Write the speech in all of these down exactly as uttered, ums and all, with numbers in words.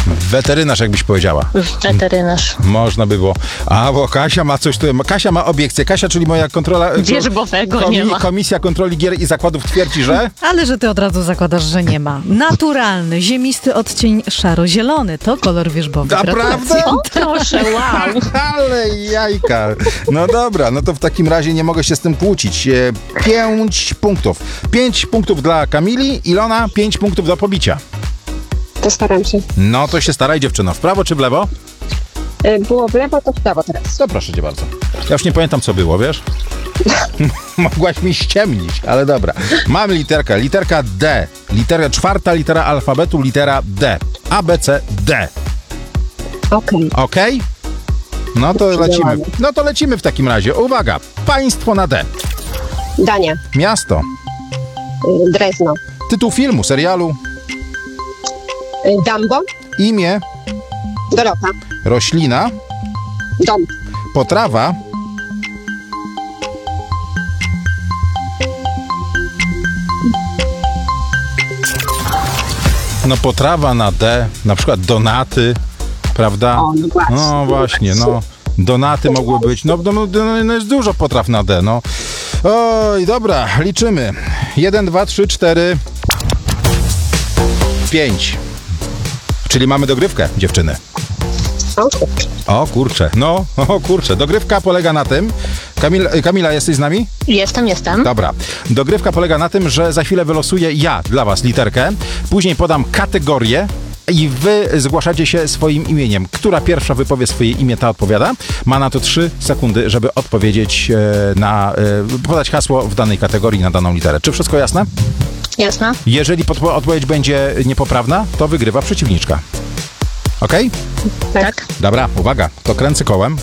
Weterynarz, jakbyś powiedziała. Weterynarz. Można by było. A, bo Kasia ma coś tu. Kasia ma obiekcję. Kasia, czyli moja kontrola... Wierzbowego komi, nie ma. Komisja Kontroli Gier i Zakładów twierdzi, że... Ale że ty od razu zakładasz, że nie ma. Naturalny, ziemisty odcień szaro-zielony. To kolor wierzbowy. Naprawdę? O, proszę, wow. Ale jajka. No dobra, no to w takim razie nie mogę się z tym kłócić. E, Pięć punktów. Pięć punktów dla Kamili. Ilona, pięć punktów do pobicia. To staram się. No to się staraj, dziewczyno. W prawo czy w lewo? Y, Było w lewo, to w prawo teraz. To proszę cię bardzo. Ja już nie pamiętam, co było, wiesz? Mogłaś mi ściemnić, ale dobra. Mamy literkę. Literka D. Litera, czwarta litera alfabetu, litera D. A, B, C, D. Okej. Okej? No to lecimy. Działamy. No to lecimy w takim razie. Uwaga. Państwo na D. Dania. Miasto. Y, Drezno. Tytuł filmu, serialu. Y, Dumbo. Imię. Dorota. Roślina. Dom. Potrawa. No potrawa na D, na przykład donaty, prawda? O, no właśnie. No właśnie, no. Donaty mogły być, no, no, no, no jest dużo potraw na D, no. Oj, dobra, liczymy. Jeden, dwa, trzy, cztery, pięć. Czyli mamy dogrywkę, dziewczyny. O, O kurczę, no, o kurczę. Dogrywka polega na tym... Kamil, Kamila, jesteś z nami? Jestem, jestem. Dobra. Dogrywka polega na tym, że za chwilę wylosuję ja dla was literkę, później podam kategorię i wy zgłaszacie się swoim imieniem. Która pierwsza wypowie swoje imię, ta odpowiada. Ma na to trzy sekundy, żeby odpowiedzieć e, na... E, podać hasło w danej kategorii na daną literę. Czy wszystko jasne? Jasne. Jeżeli podpo- odpowiedź będzie niepoprawna, to wygrywa przeciwniczka. Okej? tak. Tak. Dobra, uwaga, to kręcę kołem.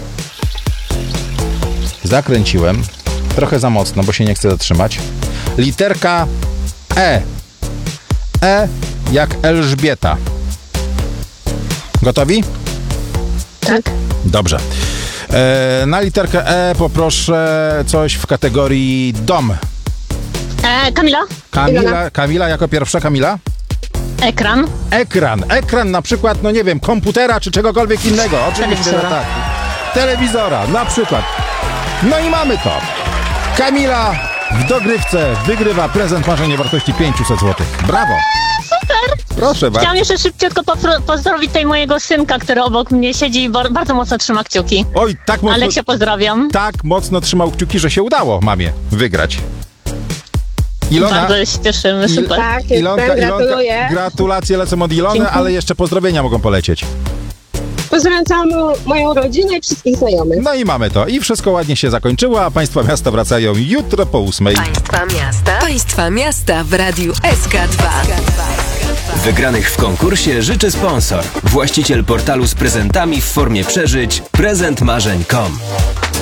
Zakręciłem. Trochę za mocno, bo się nie chcę zatrzymać. Literka E. E jak Elżbieta. Gotowi? Tak. Dobrze. E, na literkę E poproszę coś w kategorii dom. E, Kamila? Kamila, Kamila jako pierwsza, Kamila? Ekran. Ekran. Ekran na przykład, no nie wiem, komputera czy czegokolwiek innego. Oczywiście, że Telewizora. tak. Telewizora, na przykład. No i mamy to. Kamila w dogrywce wygrywa prezent marzenie wartości pięćset złotych. Brawo. Super. Proszę bardzo. Chciałam jeszcze szybciutko popro- pozdrowić tutaj mojego synka, który obok mnie siedzi i bar- bardzo mocno trzyma kciuki. Oj, tak mocno, Aleksia, pozdrawiam. tak mocno trzymał kciuki, że się udało mamie wygrać. Ilona, Bardzo się cieszymy, Il- super. Tak, jestem, Ilonka, gratuluję. Ilonka, gratulacje lecą od Ilony, Dziękuję. ale jeszcze pozdrowienia mogą polecieć. Pozdrawiam całą moją rodzinę i wszystkich znajomych. No i mamy to. I wszystko ładnie się zakończyło, a Państwa miasta wracają jutro po ósmej. Państwa miasta. Państwa miasta w Radiu S K dwa. Wygranych w konkursie życzy sponsor. Właściciel portalu z prezentami w formie przeżyć prezent marzeń kropka com.